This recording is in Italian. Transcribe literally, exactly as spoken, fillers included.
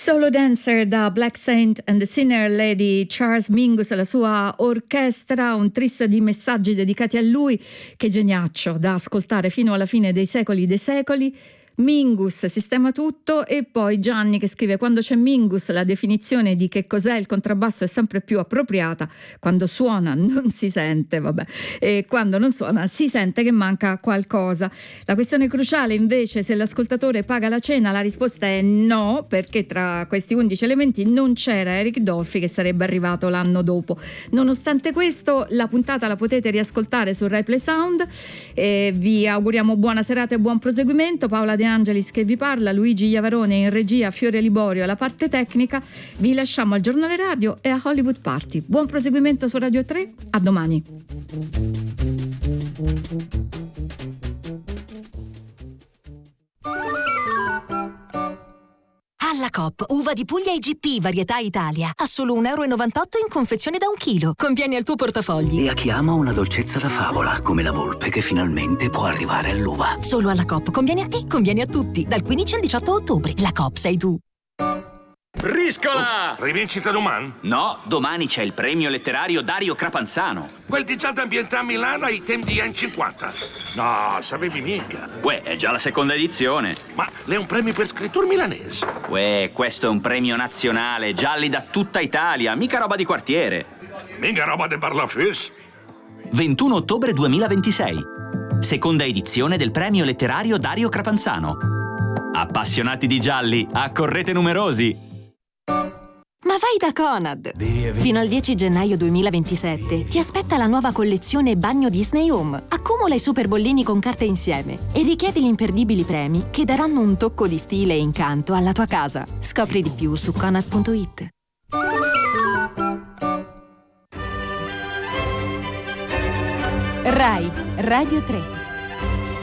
Solo Dancer da Black Saint and the Sinner Lady, Charles Mingus e la sua orchestra, un tris di messaggi dedicati a lui, che geniaccio da ascoltare fino alla fine dei secoli dei secoli. Mingus sistema tutto, e poi Gianni che scrive: quando c'è Mingus la definizione di che cos'è il contrabbasso è sempre più appropriata, quando suona non si sente, vabbè, e quando non suona si sente che manca qualcosa. La questione cruciale invece, se l'ascoltatore paga la cena, la risposta è no, perché tra questi undici elementi non c'era Eric Dolphy, che sarebbe arrivato l'anno dopo. Nonostante questo, la puntata la potete riascoltare su Rai Play Sound, e vi auguriamo buona serata e buon proseguimento. Paola De Angelis che vi parla, Luigi Iavarone in regia, Fiore Liborio alla parte tecnica. Vi lasciamo al giornale radio e a Hollywood Party. Buon proseguimento su Radio tre, a domani. Alla Coop, uva di Puglia I G P, varietà Italia, a solo un euro e novantotto in confezione da un chilo. Conviene al tuo portafogli. E a chi ama una dolcezza da favola, come la volpe che finalmente può arrivare all'uva. Solo alla Coop, conviene a te, conviene a tutti. Dal quindici al diciotto ottobre. La Coop sei tu. Briscola! Oh, rivincita domani? No, domani c'è il premio letterario Dario Crapanzano. Quel di già d'ambiente a Milano ai tempi di anni cinquanta. No, sapevi mica. Uè, è già la seconda edizione. Ma è un premio per scrittura milanese. Uè, questo è un premio nazionale, gialli da tutta Italia, mica roba di quartiere. Mica roba di Barlafus. ventuno ottobre duemilaventisei. Seconda edizione del premio letterario Dario Crapanzano. Appassionati di gialli, accorrete numerosi. Ma vai da Conad! Via, via. Fino al dieci gennaio duemilaventisette ti aspetta la nuova collezione Bagno Disney Home. Accumula i super bollini con carte insieme e richiedi gli imperdibili premi che daranno un tocco di stile e incanto alla tua casa. Scopri di più su conad punto it. Rai Radio tre.